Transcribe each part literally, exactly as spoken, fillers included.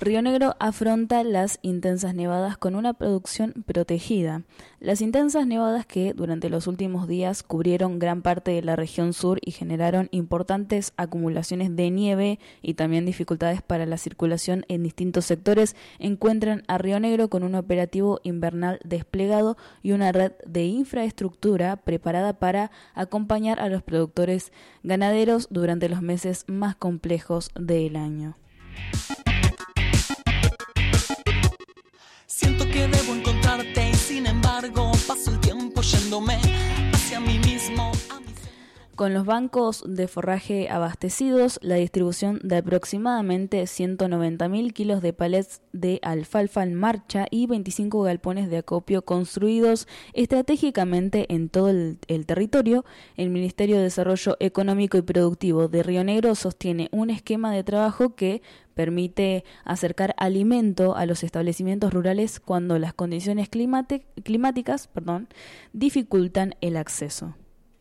Río Negro afronta las intensas nevadas con una producción protegida. Las intensas nevadas que durante los últimos días cubrieron gran parte de la región sur y generaron importantes acumulaciones de nieve y también dificultades para la circulación en distintos sectores encuentran a Río Negro con un operativo invernal desplegado y una red de infraestructura preparada para acompañar a los productores ganaderos durante los meses más complejos del año. Siento que debo encontrarte y sin embargo paso el tiempo yéndome hacia mí mismo. Con los bancos de forraje abastecidos, la distribución de aproximadamente ciento noventa mil kilos de palets de alfalfa en marcha y veinticinco galpones de acopio construidos estratégicamente en todo el, el territorio, el Ministerio de Desarrollo Económico y Productivo de Río Negro sostiene un esquema de trabajo que permite acercar alimento a los establecimientos rurales cuando las condiciones climate, climáticas perdón, dificultan el acceso.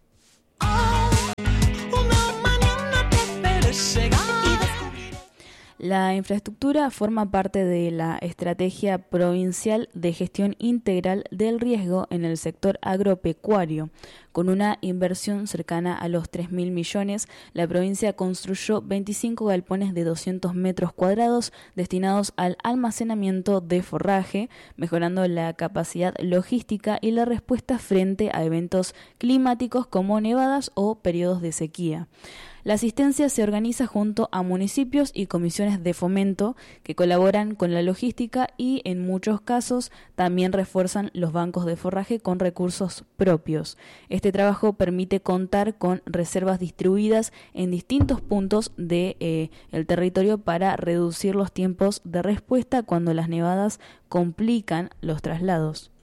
La infraestructura forma parte de la Estrategia Provincial de Gestión Integral del Riesgo en el sector agropecuario. Con una inversión cercana a los tres mil millones, la provincia construyó veinticinco galpones de doscientos metros cuadrados destinados al almacenamiento de forraje, mejorando la capacidad logística y la respuesta frente a eventos climáticos como nevadas o periodos de sequía. La asistencia se organiza junto a municipios y comisiones de fomento que colaboran con la logística y en muchos casos también refuerzan los bancos de forraje con recursos propios. Este trabajo permite contar con reservas distribuidas en distintos puntos de, eh, el territorio para reducir los tiempos de respuesta cuando las nevadas complican los traslados.